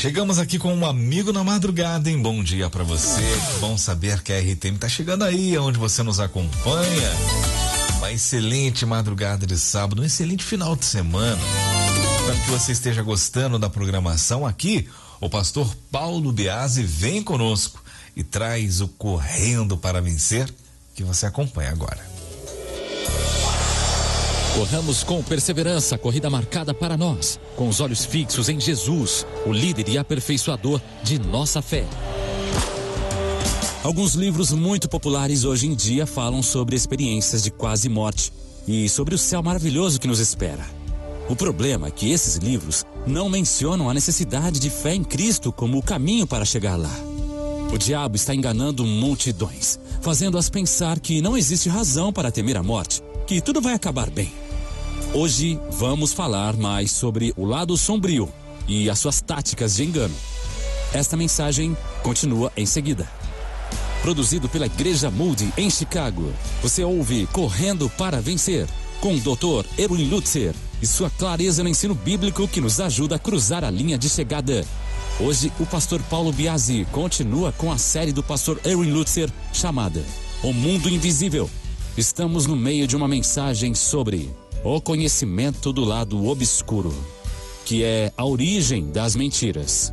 Chegamos aqui com um amigo na madrugada, hein? Bom dia pra você. Bom saber que a RTM tá chegando aí, onde você nos acompanha. Uma excelente madrugada de sábado, um excelente final de semana. Espero que você esteja gostando da programação aqui. O pastor Paulo Biasi vem conosco e traz o Correndo para Vencer, que você acompanha agora. Corramos com perseverança a corrida marcada para nós, com os olhos fixos em Jesus, o líder e aperfeiçoador de nossa fé. Alguns livros muito populares hoje em dia falam sobre experiências de quase morte e sobre o céu maravilhoso que nos espera. O problema é que esses livros não mencionam a necessidade de fé em Cristo como o caminho para chegar lá. O diabo está enganando multidões, fazendo-as pensar que não existe razão para temer a morte, que tudo vai acabar bem. Hoje vamos falar mais sobre o lado sombrio e as suas táticas de engano. Esta mensagem continua em seguida. Produzido pela Igreja Moody em Chicago, você ouve Correndo para Vencer, com o Dr. Erwin Lutzer e sua clareza no ensino bíblico que nos ajuda a cruzar a linha de chegada. Hoje, o pastor Paulo Biasi continua com a série do pastor Erwin Lutzer chamada O Mundo Invisível. Estamos no meio de uma mensagem sobre o conhecimento do lado obscuro, que é a origem das mentiras.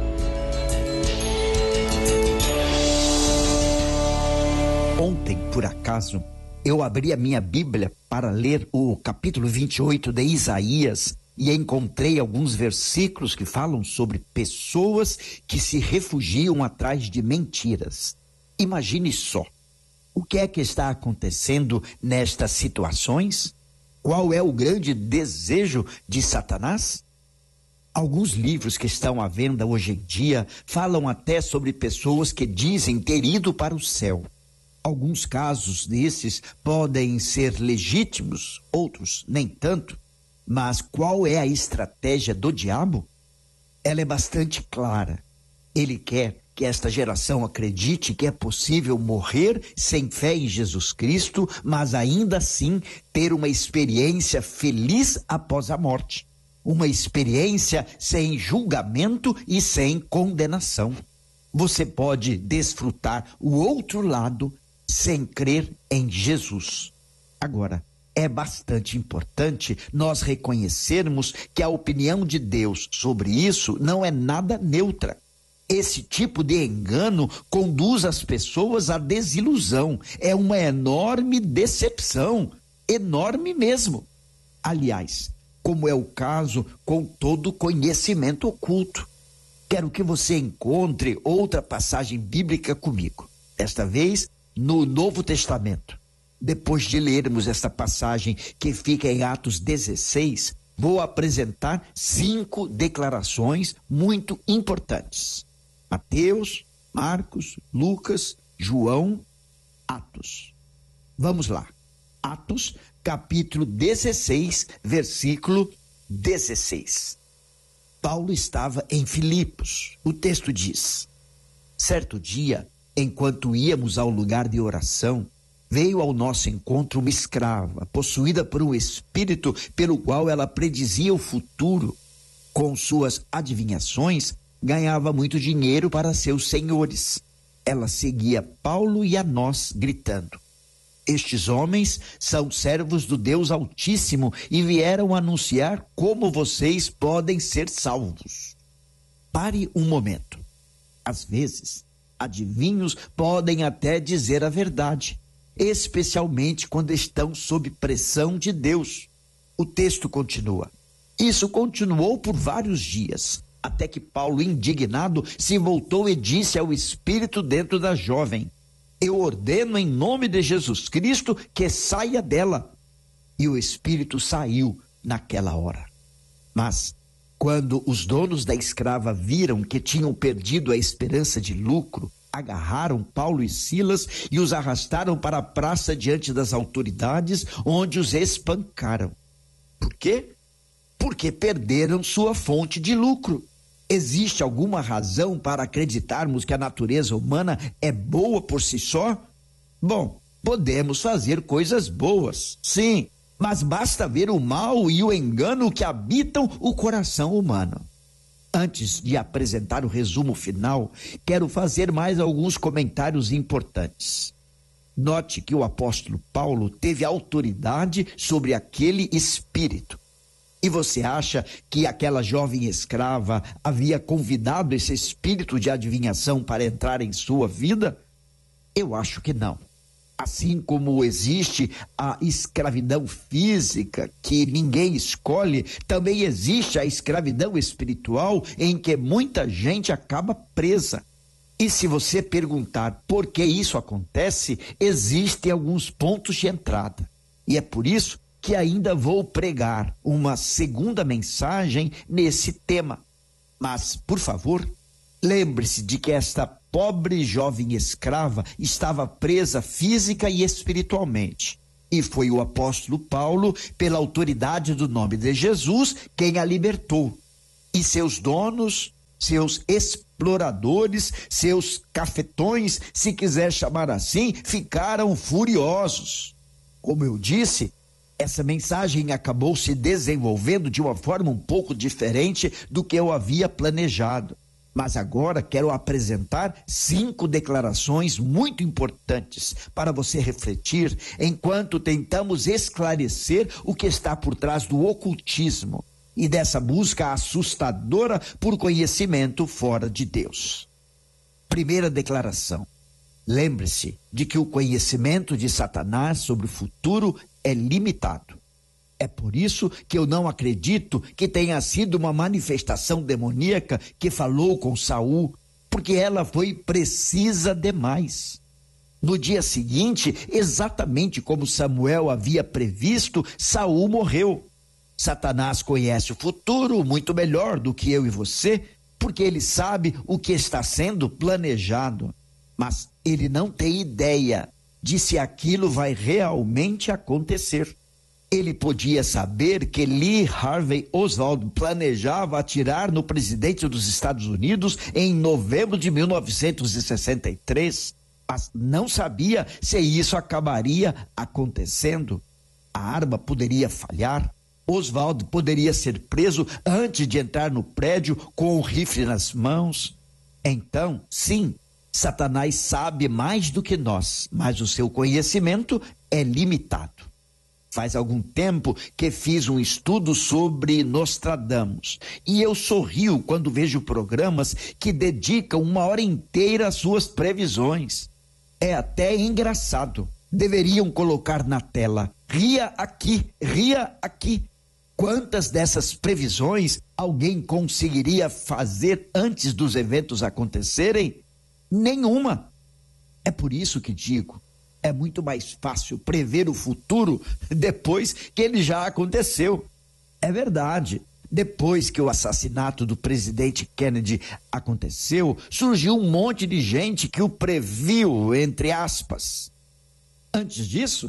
Ontem, por acaso, eu abri a minha Bíblia para ler o capítulo 28 de Isaías e encontrei alguns versículos que falam sobre pessoas que se refugiam atrás de mentiras. Imagine só, o que é que está acontecendo nestas situações? Qual é o grande desejo de Satanás? Alguns livros que estão à venda hoje em dia falam até sobre pessoas que dizem ter ido para o céu. Alguns casos desses podem ser legítimos, outros nem tanto. Mas qual é a estratégia do diabo? Ela é bastante clara. Ele quer que esta geração acredite que é possível morrer sem fé em Jesus Cristo, mas ainda assim ter uma experiência feliz após a morte. Uma experiência sem julgamento e sem condenação. Você pode desfrutar o outro lado sem crer em Jesus. Agora, é bastante importante nós reconhecermos que a opinião de Deus sobre isso não é nada neutra. Esse tipo de engano conduz as pessoas à desilusão. É uma enorme decepção, enorme mesmo. Aliás, como é o caso com todo conhecimento oculto. Quero que você encontre outra passagem bíblica comigo. Desta vez, no Novo Testamento. Depois de lermos esta passagem que fica em Atos 16, vou apresentar 5 declarações muito importantes. Mateus, Marcos, Lucas, João, Atos. Vamos lá. Atos, capítulo 16, versículo 16. Paulo estava em Filipos. O texto diz: certo dia, enquanto íamos ao lugar de oração, veio ao nosso encontro uma escrava, possuída por um espírito pelo qual ela predizia o futuro. Com suas adivinhações, ganhava muito dinheiro para seus senhores. Ela seguia Paulo e a nós, gritando: estes homens são servos do Deus Altíssimo e vieram anunciar como vocês podem ser salvos. Pare um momento. Às vezes, adivinhos podem até dizer a verdade, especialmente quando estão sob pressão de Deus. O texto continua. Isso continuou por vários dias, até que Paulo, indignado, se voltou e disse ao espírito dentro da jovem: eu ordeno em nome de Jesus Cristo que saia dela. E o espírito saiu naquela hora. Mas, quando os donos da escrava viram que tinham perdido a esperança de lucro, agarraram Paulo e Silas e os arrastaram para a praça diante das autoridades, onde os espancaram. Por quê? Porque perderam sua fonte de lucro. Existe alguma razão para acreditarmos que a natureza humana é boa por si só? Bom, podemos fazer coisas boas, sim, mas basta ver o mal e o engano que habitam o coração humano. Antes de apresentar o resumo final, quero fazer mais alguns comentários importantes. Note que o apóstolo Paulo teve autoridade sobre aquele espírito. E você acha que aquela jovem escrava havia convidado esse espírito de adivinhação para entrar em sua vida? Eu acho que não. Assim como existe a escravidão física, que ninguém escolhe, também existe a escravidão espiritual, em que muita gente acaba presa. E se você perguntar por que isso acontece, existem alguns pontos de entrada. E é por isso que ainda vou pregar uma segunda mensagem nesse tema. Mas, por favor, lembre-se de que esta pobre jovem escrava estava presa física e espiritualmente. E foi o apóstolo Paulo, pela autoridade do nome de Jesus, quem a libertou. E seus donos, seus exploradores, seus cafetões, se quiser chamar assim, ficaram furiosos. Como eu disse, essa mensagem acabou se desenvolvendo de uma forma um pouco diferente do que eu havia planejado. Mas agora quero apresentar 5 declarações muito importantes para você refletir enquanto tentamos esclarecer o que está por trás do ocultismo e dessa busca assustadora por conhecimento fora de Deus. Primeira declaração: lembre-se de que o conhecimento de Satanás sobre o futuro é limitado. É por isso que eu não acredito que tenha sido uma manifestação demoníaca que falou com Saul, porque ela foi precisa demais. No dia seguinte, exatamente como Samuel havia previsto, Saul morreu. Satanás conhece o futuro muito melhor do que eu e você, porque ele sabe o que está sendo planejado. Mas ele não tem ideia de se aquilo vai realmente acontecer. Ele podia saber que Lee Harvey Oswald planejava atirar no presidente dos Estados Unidos em novembro de 1963, mas não sabia se isso acabaria acontecendo. A arma poderia falhar, Oswald poderia ser preso antes de entrar no prédio com o rifle nas mãos. Então, sim, Satanás sabe mais do que nós, mas o seu conhecimento é limitado. Faz algum tempo que fiz um estudo sobre Nostradamus e eu sorrio quando vejo programas que dedicam 1 hora inteira às suas previsões. É até engraçado. Deveriam colocar na tela: ria aqui, ria aqui. Quantas dessas previsões alguém conseguiria fazer antes dos eventos acontecerem? Nenhuma. É por isso que digo: é muito mais fácil prever o futuro depois que ele já aconteceu. É verdade. Depois que o assassinato do presidente Kennedy aconteceu, surgiu um monte de gente que o previu, entre aspas. Antes disso,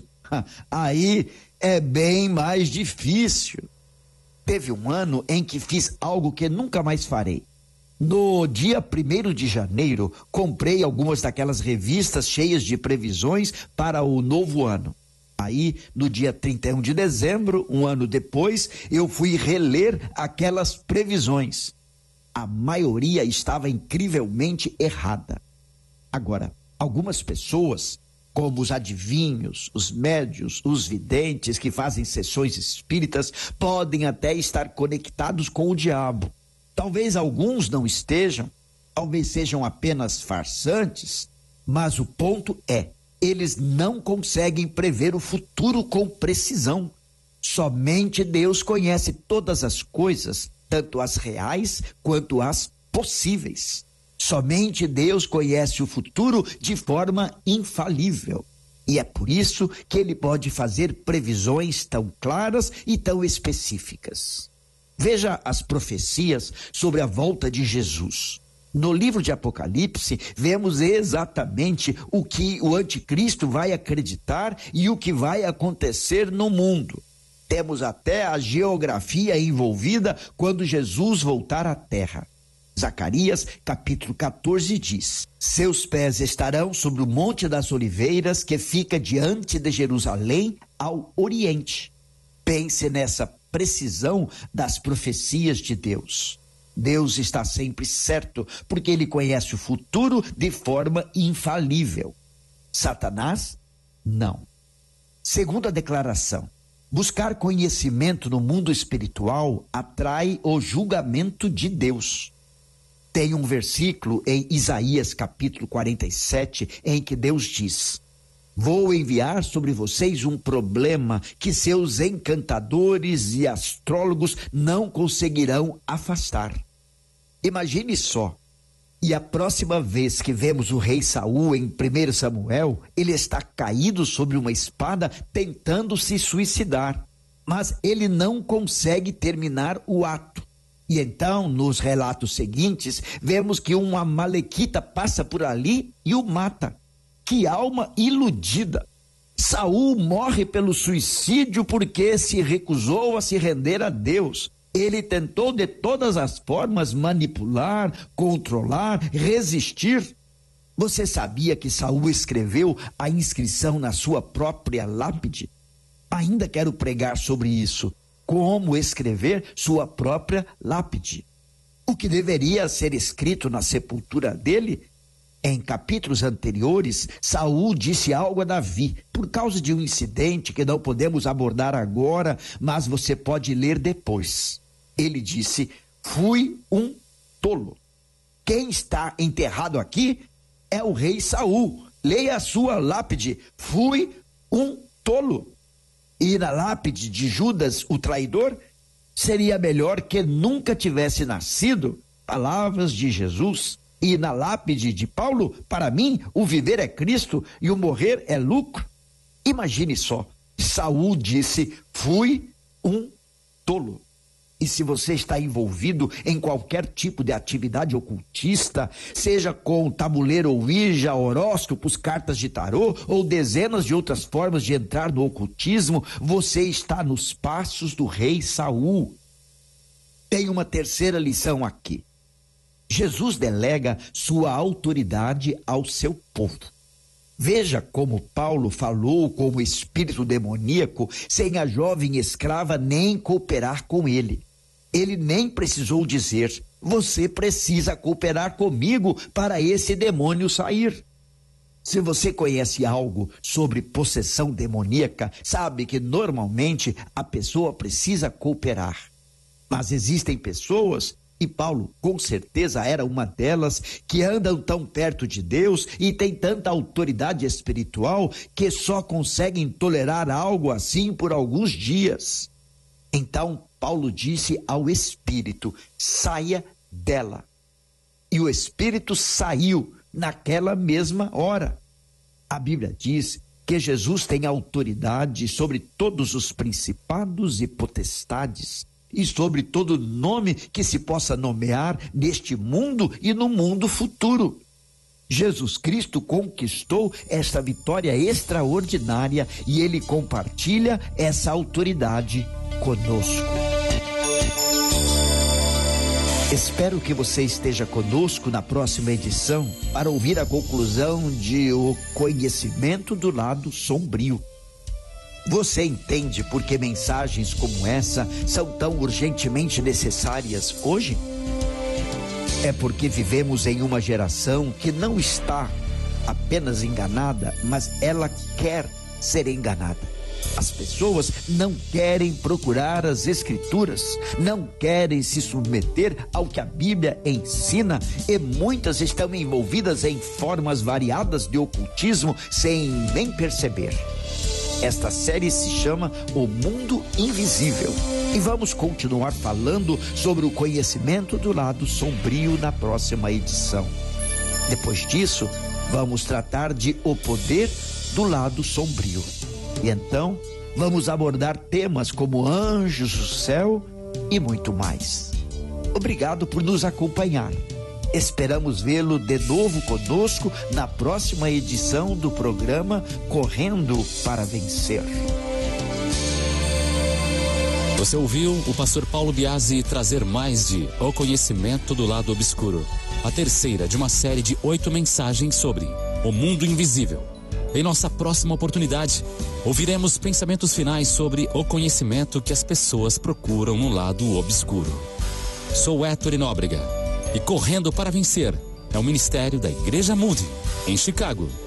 aí é bem mais difícil. Teve um ano em que fiz algo que nunca mais farei. No dia 1º de janeiro, comprei algumas daquelas revistas cheias de previsões para o novo ano. Aí, no dia 31 de dezembro, um ano depois, eu fui reler aquelas previsões. A maioria estava incrivelmente errada. Agora, algumas pessoas, como os adivinhos, os médios, os videntes que fazem sessões espíritas, podem até estar conectados com o diabo. Talvez alguns não estejam, talvez sejam apenas farsantes, mas o ponto é, eles não conseguem prever o futuro com precisão. Somente Deus conhece todas as coisas, tanto as reais quanto as possíveis. Somente Deus conhece o futuro de forma infalível. E é por isso que ele pode fazer previsões tão claras e tão específicas. Veja as profecias sobre a volta de Jesus. No livro de Apocalipse, vemos exatamente o que o anticristo vai acreditar e o que vai acontecer no mundo. Temos até a geografia envolvida quando Jesus voltar à terra. Zacarias, capítulo 14, diz: seus pés estarão sobre o Monte das Oliveiras, que fica diante de Jerusalém, ao oriente. Pense nessa precisão das profecias de Deus. Deus está sempre certo, porque ele conhece o futuro de forma infalível. Satanás, não. Segunda declaração: buscar conhecimento no mundo espiritual atrai o julgamento de Deus. Tem um versículo em Isaías capítulo 47 em que Deus diz: vou enviar sobre vocês um problema que seus encantadores e astrólogos não conseguirão afastar. Imagine só, e a próxima vez que vemos o rei Saul em 1 Samuel, ele está caído sobre uma espada tentando se suicidar, mas ele não consegue terminar o ato. E então, nos relatos seguintes, vemos que um amalequita passa por ali e o mata. Que alma iludida! Saul morre pelo suicídio porque se recusou a se render a Deus. Ele tentou de todas as formas manipular, controlar, resistir. Você sabia que Saul escreveu a inscrição na sua própria lápide? Ainda quero pregar sobre isso. Como escrever sua própria lápide. O que deveria ser escrito na sepultura dele? Em capítulos anteriores, Saul disse algo a Davi, por causa de um incidente que não podemos abordar agora, mas você pode ler depois. Ele disse: fui um tolo. Quem está enterrado aqui é o rei Saul. Leia a sua lápide: fui um tolo. E na lápide de Judas, o traidor, seria melhor que nunca tivesse nascido. Palavras de Jesus. E na lápide de Paulo, para mim, o viver é Cristo e o morrer é lucro. Imagine só, Saul disse: fui um tolo. E se você está envolvido em qualquer tipo de atividade ocultista, seja com tabuleiro Ouija, horóscopos, cartas de tarô ou dezenas de outras formas de entrar no ocultismo, você está nos passos do rei Saul. Tem uma terceira lição aqui. Jesus delega sua autoridade ao seu povo. Veja como Paulo falou com o espírito demoníaco sem a jovem escrava nem cooperar com ele. Ele nem precisou dizer: você precisa cooperar comigo para esse demônio sair. Se você conhece algo sobre possessão demoníaca, sabe que normalmente a pessoa precisa cooperar. Mas existem pessoas, e Paulo com certeza era uma delas, que andam tão perto de Deus e têm tanta autoridade espiritual que só conseguem tolerar algo assim por alguns dias. Então Paulo disse ao espírito: saia dela. E o espírito saiu naquela mesma hora. A Bíblia diz que Jesus tem autoridade sobre todos os principados e potestades e sobre todo nome que se possa nomear neste mundo e no mundo futuro. Jesus Cristo conquistou esta vitória extraordinária e ele compartilha essa autoridade conosco. Espero que você esteja conosco na próxima edição para ouvir a conclusão de O Conhecimento do Lado Sombrio. Você entende por que mensagens como essa são tão urgentemente necessárias hoje? É porque vivemos em uma geração que não está apenas enganada, mas ela quer ser enganada. As pessoas não querem procurar as Escrituras, não querem se submeter ao que a Bíblia ensina e muitas estão envolvidas em formas variadas de ocultismo sem nem perceber. Esta série se chama O Mundo Invisível e vamos continuar falando sobre o conhecimento do lado sombrio na próxima edição. Depois disso, vamos tratar de o poder do lado sombrio. E então, vamos abordar temas como anjos do céu e muito mais. Obrigado por nos acompanhar. Esperamos vê-lo de novo conosco na próxima edição do programa Correndo para Vencer. Você ouviu o pastor Paulo Biasi trazer mais de O Conhecimento do Lado Obscuro, a terceira de uma série de 8 mensagens sobre o mundo invisível. Em nossa próxima oportunidade, ouviremos pensamentos finais sobre o conhecimento que as pessoas procuram no lado obscuro. Sou Héctor Nóbrega e Correndo para Vencer é o ministério da Igreja Moody, em Chicago.